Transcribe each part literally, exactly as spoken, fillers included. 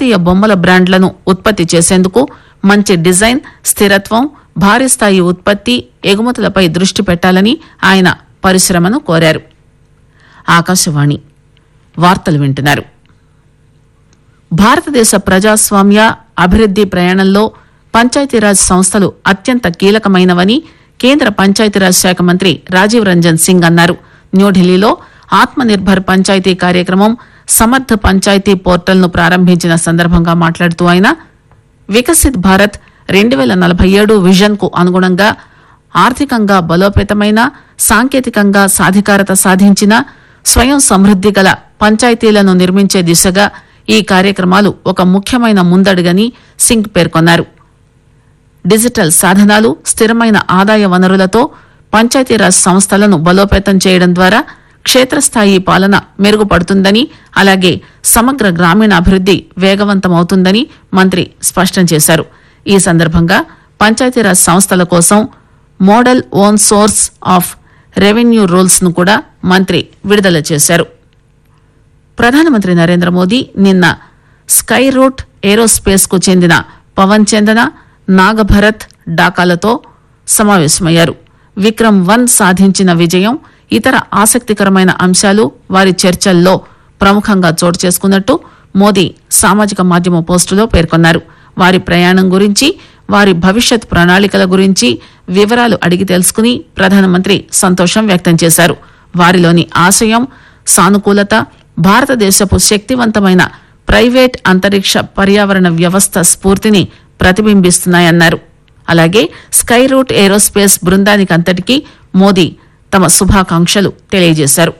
శాస్త్రీయ బొమ్మల బ్రాండ్లను ఉత్పత్తి చేసేందుకు మంచి డిజైన్, స్థిరత్వం, భారీ స్థాయి ఉత్పత్తి, ఎగుమతులపై దృష్టి పెట్టాలని ఆయన పరిశ్రమను కోరారు. ఆకాశవాణి వార్తలు వింటున్నారు. భారతదేశ ప్రజాస్వామ్య అభివృద్ది ప్రయాణంలో పంచాయతీరాజ్ సంస్థలు అత్యంత కీలకమైనవని కేంద్ర పంచాయతీరాజ్ శాఖ మంత్రి రాజీవ్ రంజన్ సింగ్ అన్నారు. న్యూఢిల్లీలో ఆత్మ నిర్భర్ పంచాయతీ కార్యక్రమం సమర్థ పంచాయతీ పోర్టల్ ను ప్రారంభించిన సందర్భంగా మాట్లాడుతూ ఆయన వికసిత్ భారత్ రెండు పేల నలభై ఏడు విజన్ కు అనుగుణంగా ఆర్థికంగా బలోపేతమైన, సాంకేతికంగా సాధికారత సాధించిన, స్వయం సమృద్ది గల పంచాయతీలను నిర్మించే దిశగా ఈ కార్యక్రమాలు ఒక ముఖ్యమైన ముందడుగని సింగ్ పేర్కొన్నారు. డిజిటల్ సాధనాలు, స్థిరమైన ఆదాయ వనరులతో పంచాయతీరాజ్ సంస్థలను బలోపేతం చేయడం ద్వారా క్షేత్రస్థాయి పాలన మెరుగుపడుతుందని, అలాగే సమగ్ర గ్రామీణాభివృద్ది వేగవంతమవుతుందని మంత్రి స్పష్టం చేశారు. ఈ సందర్భంగా పంచాయతీరాజ్ సంస్థల కోసం model own source of revenue rules ను కూడా మంత్రి విడుదల చేశారు. ప్రధానమంత్రి నరేంద్ర మోదీ నిన్న స్కై రూట్ ఏరోస్పేస్ కు చెందిన పవన్ చందన, నాగభరత్ డాకాలతో సమావేశమయ్యారు. విక్రమ్ వన్ సాధించిన విజయం, ఇతర ఆసక్తికరమైన అంశాలు వారి చర్చల్లో ప్రముఖంగా చోటు చేసుకున్నట్టు మోదీ సామాజిక మాధ్యమ పోస్టులో పేర్కొన్నారు. వారి ప్రయాణం గురించి, వారి భవిష్యత్ ప్రణాళికల గురించి వివరాలు అడిగి తెలుసుకుని ప్రధానమంత్రి సంతోషం వ్యక్తం చేశారు. వారిలోని ఆశయం, సానుకూలత భారతదేశపు శక్తివంతమైన ప్రైవేట్ అంతరిక్ష పర్యావరణ వ్యవస్థ స్ఫూర్తిని ప్రతిబింబిస్తున్నాయన్నారు. అలాగే స్కై రూట్ ఏరోస్పేస్ బృందానికంతటికీ మోదీ తమ శుభాకాంక్షలు తెలియజేశారు.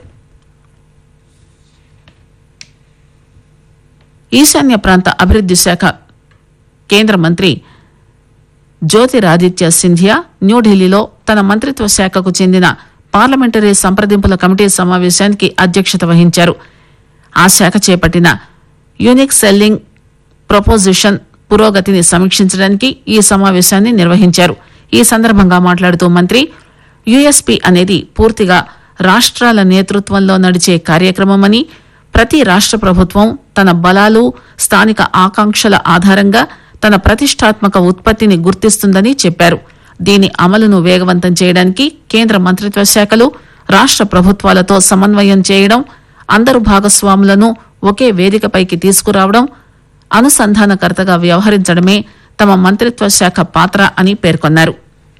ఈశాన్య ప్రాంత అభివృద్ది శాఖ కేంద్ర మంత్రి జ్యోతిరాదిత్య సింధియా న్యూఢిల్లీలో తన మంత్రిత్వ శాఖకు చెందిన పార్లమెంటరీ సంప్రదింపుల కమిటీ సమావేశానికి అధ్యక్షత వహించారు. ఆ శాఖ చేపట్టిన యూనిక్ సెల్లింగ్ ప్రపోజిషన్ పురోగతిని సమీక్షించడానికి ఈ సమావేశాన్ని నిర్వహించారు. ఈ సందర్భంగా మాట్లాడుతూ మంత్రి యూఎస్పీ అనేది పూర్తిగా రాష్ట్రాల నేతృత్వంలో నడిచే కార్యక్రమమని, ప్రతి రాష్ట్ర ప్రభుత్వం తన బలాలు, స్థానిక ఆకాంక్షల ఆధారంగా తన ప్రతిష్టాత్మక ఉత్పత్తిని గుర్తిస్తుందని చెప్పారు. దీని అమలును వేగవంతం చేయడానికి కేంద్ర మంత్రిత్వ శాఖలు, రాష్ట్ర ప్రభుత్వాలతో సమన్వయం చేయడం, అందరు భాగస్వాములను ఒకే వేదికపైకి తీసుకురావడం, అనుసంధానకర్తగా వ్యవహరించడమే తమ మంత్రిత్వ శాఖ పాత్ర అని పేర్కొన్నారు.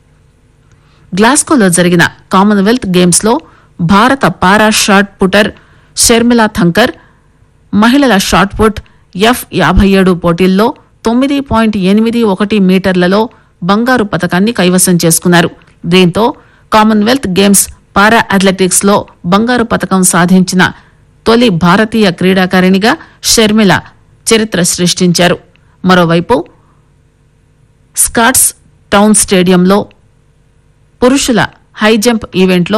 గ్లాస్గోలో జరిగిన కామన్వెల్త్ గేమ్స్ లో భారత పారా షాట్ పుటర్ షర్మిలా థంకర్ మహిళల షాట్ పుట్ ఎఫ్ యాభై ఏడు పోటీల్లో తొమ్మిది పాయింట్ ఎనిమిది ఒకటి మీటర్లలో బంగారు పతకాన్ని కైవసం చేసుకున్నారు. దీంతో కామన్వెల్త్ గేమ్స్ పారా అథ్లెటిక్స్ లో బంగారు పతకం సాధించిన తొలి భారతీయ క్రీడాకారిణిగా షర్మిల చరిత్ర సృష్టించారు. మరోవైపు స్కాట్స్ టౌన్ స్టేడియంలో పురుషుల హైజంప్ ఈవెంట్లో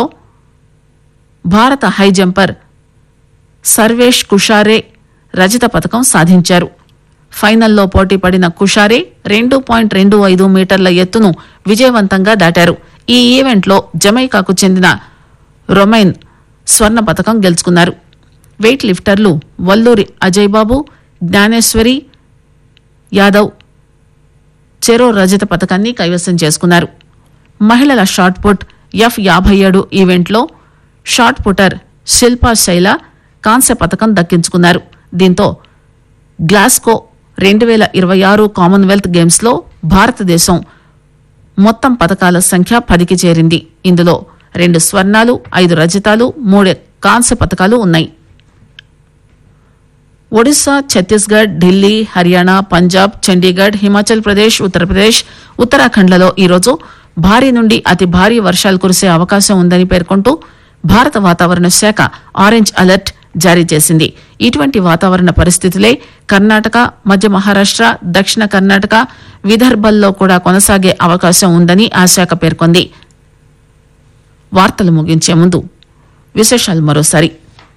భారత హైజంపర్ సర్వేష్ కుషారే రజత పతకం సాధించారు. ఫైనల్లో పోటీ పడిన కుషారే రెండు పాయింట్ రెండు ఐదు మీటర్ల ఎత్తును విజయవంతంగా దాటారు. ఈ ఈవెంట్లో జమైకాకు చెందిన రొమైన్ స్వర్ణ పతకం గెలుచుకున్నారు. వెయిట్ లిఫ్టర్లు వల్లూరి అజయ్ బాబు, జ్ఞానేశ్వరి యాదవ్ చెరో రజత పతకాన్ని కైవసం చేసుకున్నారు. మహిళల షాట్ పుట్ ఎఫ్ యాభై ఏడు ఈవెంట్లో షాట్ పుటర్ శిల్పా శైల కాంస్య పతకం దక్కించుకున్నారు. దీంతో గ్లాస్గో రెండు వేల ఇరవై ఆరు కామన్వెల్త్ గేమ్స్ లో భారతదేశం మొత్తం పతకాల సంఖ్య పదికి చేరింది. ఇందులో రెండు స్వర్ణాలు, ఐదు రజతాలు, మూడు కాంస్య పతకాలు ఉన్నాయి. ఒడిశా, ఛత్తీస్గఢ్, ఢిల్లీ, హర్యానా, పంజాబ్, చండీగఢ్, హిమాచల్ ప్రదేశ్, ఉత్తరప్రదేశ్, ఉత్తరాఖండ్లలో ఈరోజు భారీ నుండి అతి భారీ వర్షాలు కురిసే అవకాశం ఉందని పేర్కొంటూ భారత వాతావరణ శాఖ ఆరెంజ్ అలర్ట్ జారీ చేసింది. ఇటువంటి వాతావరణ పరిస్థితులే కర్ణాటక, మధ్య మహారాష్ట, దక్షిణ కర్ణాటక, విదర్భల్లో కూడా కొనసాగే అవకాశం ఉందని ఆ శాఖ పేర్కొంది. వార్తలు ముగించే ముందు విశేషాలు మరోసారి.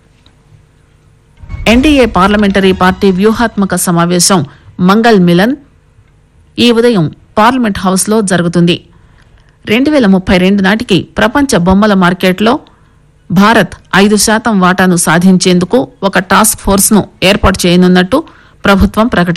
ఎన్డీఏ పార్లమెంటరీ పార్టీ వ్యూహాత్మక సమావేశం మంగళ్ మిలన్ ఈ ఉదయం పార్లమెంట్ హౌస్ లో జరుగుతుంది. రెండు వేల ముప్పై రెండు నాటికి ప్రపంచ బొమ్మల మార్కెట్లో భారత్ ఐదు శాతం వాటాను సాధించేందుకు ఒక టాస్క్ ఫోర్స్ ను ఏర్పాటు చేయనున్నట్టు ప్రభుత్వం ప్రకటించింది.